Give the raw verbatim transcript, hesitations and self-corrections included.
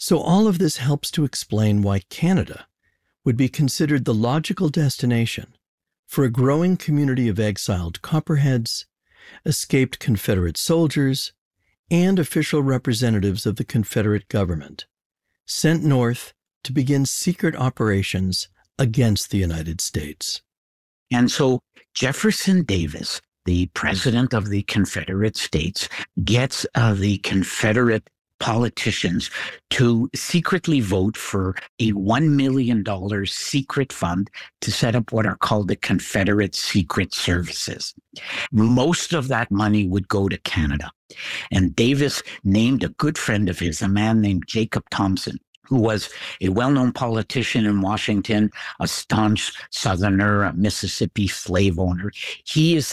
So all of this helps to explain why Canada would be considered the logical destination for a growing community of exiled Copperheads, escaped Confederate soldiers, and official representatives of the Confederate government, sent north to begin secret operations against the United States. And so Jefferson Davis, the president of the Confederate States, gets uh, the Confederate politicians to secretly vote for a one million dollars secret fund to set up what are called the Confederate Secret Services. Most of that money would go to Canada. And Davis named a good friend of his, a man named Jacob Thompson, who was a well-known politician in Washington, a staunch Southerner, a Mississippi slave owner. He is